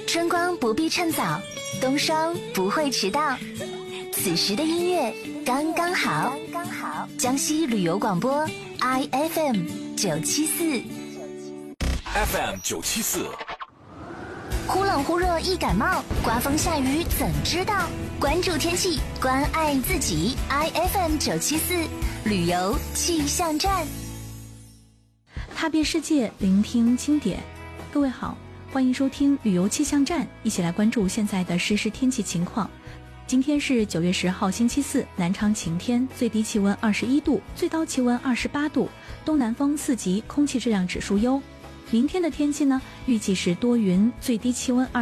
春光不必趁早，冬霜不会迟到。此时的音乐刚刚好。江西旅游广播 IFM 974 FM 974。 忽冷忽热易感冒，刮风下雨怎知道？关注天气，关爱自己。IFM 974旅游气象站， 踏遍世界，聆听经典。各位好，欢迎收听旅游气象站，一起来关注现在的实时天气情况。今天是9月10号星期四，南昌晴天，最低气温21度，最高气温28度，东南风4级，空气质量指数优。明天的天气呢，预计是多云，最低气温